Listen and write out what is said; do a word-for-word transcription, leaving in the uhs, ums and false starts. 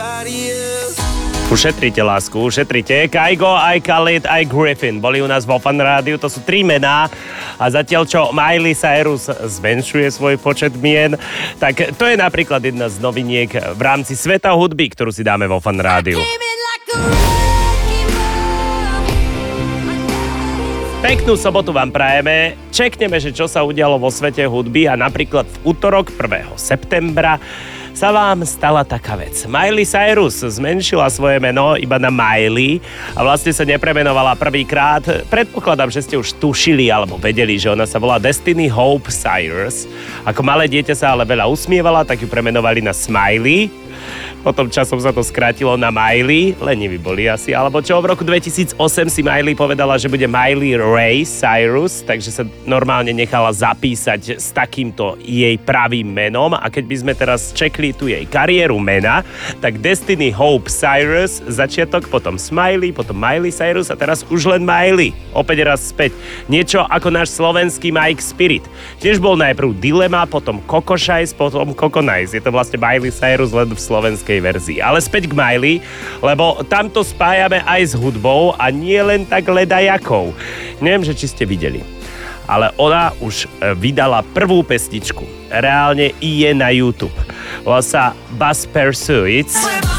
Ušetrite, lásku, ušetrite. Kygo, aj Khalid, aj Griffin boli u nás vo Fan Rádiu, to sú tri mená. A zatiaľ, čo Miley Cyrus zmenšuje svoj počet mien, tak to je napríklad jedna z noviniek v rámci sveta hudby, ktorú si dáme vo Fan Rádiu. Peknú sobotu vám prajeme. Čekneme, že čo sa udialo vo svete hudby a napríklad v utorok prvého septembra sa vám stala taká vec. Miley Cyrus zmenšila svoje meno iba na Miley a vlastne sa nepremenovala prvýkrát. Predpokladám, že ste už tušili alebo vedeli, že ona sa volá Destiny Hope Cyrus. Ako malé dieťa sa ale veľa usmievala, tak ju premenovali na Smiley. Potom časom sa to skrátilo na Miley, leniví boli asi, alebo čo, v roku dvetisícosem si Miley povedala, že bude Miley Ray Cyrus, takže sa normálne nechala zapísať s takýmto jej pravým menom a keď by sme teraz čekli tu jej kariéru mena, tak Destiny Hope Cyrus, začiatok, potom Smiley, potom Miley Cyrus a teraz už len Miley. Opäť raz späť. Niečo ako náš slovenský Mike Spirit. Tiež bol najprv Dilema, potom Coco Shice, potom Coco Nice. Je to vlastne Miley Cyrus len v slovenskej verzii. Ale späť k Miley, lebo tamto spájame aj s hudbou a nie len tak ledajakou. Neviem, že či ste videli, ale ona už vydala prvú pesničku. Reálne je na YouTube. Volá sa Bus Pursuits.